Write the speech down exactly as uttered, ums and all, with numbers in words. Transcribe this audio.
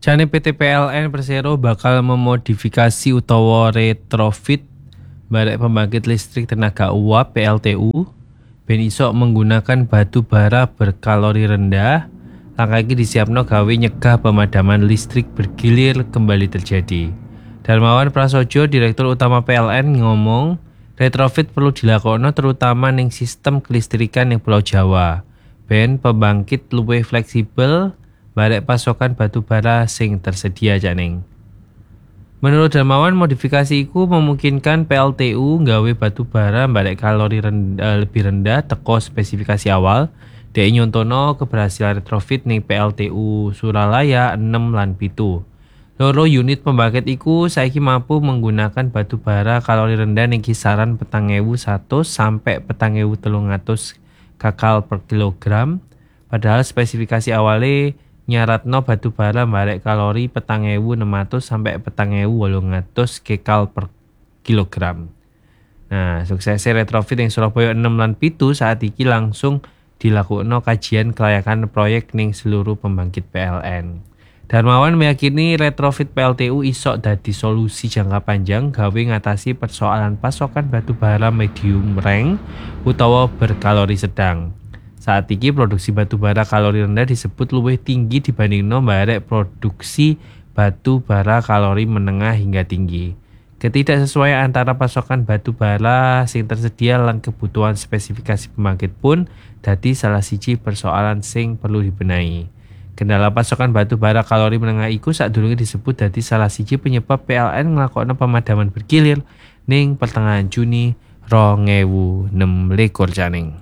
Jane P T P L N Persero bakal memodifikasi utawa retrofit barek pembangkit listrik tenaga uap P L T U ben iso menggunakan batu bara berkalori rendah. Langkah ini disiapno gawe nyegah pemadaman listrik bergilir kembali terjadi. Darmawan Prasojo, Direktur Utama P L N ngomong, retrofit perlu dilakukan terutama ning sistem kelistrikan ning Pulau Jawa. Ben pembangkit luwih fleksibel barek pasokan batu bara sing tersedia janing. Menurut Darmawan, modifikasi iku memungkinkan P L T U nggawe batu bara barek kalori rendah, lebih rendah teko spesifikasi awal. Dek nyontono keberhasilan retrofit ning P L T U Suralaya enam lan pitu. Loro unit pembangkit iku saiki mampu menggunakan batu bara kalori rendah ning kisaran petang ewu seratus sampai petang ewu telung atus kakal per kilogram. Padahal spesifikasi awalnya nyaratno batu bara barek kalori petang ewu enam atus sampai petang ewu wolung atus kcal per kilogram. Nah, suksesnya retrofit yang Surabaya enam lan pitu saat iki langsung dilakukno kajian kelayakan proyek ning seluruh pembangkit P L N. Darmawan meyakini retrofit P L T U isok dadi solusi jangka panjang gawe ngatasi persoalan pasokan batu bara medium rank utawa berkalori sedang. Saat ini produksi batu bara kalori rendah disebut luwih tinggi dibanding no barek produksi batu bara kalori menengah hingga tinggi. Ketidaksesuaian antara pasokan batu bara sing tersedia lan kebutuhan spesifikasi pembangkit pun dadi salah siji persoalan sing perlu dibenahi. Kendala pasokan batu bara kalori menengah iku sadurunge disebut dadi salah siji penyebab P L N nglakokno pemadaman bergilir ning pertengahan Juni dua ribu enam belas janing.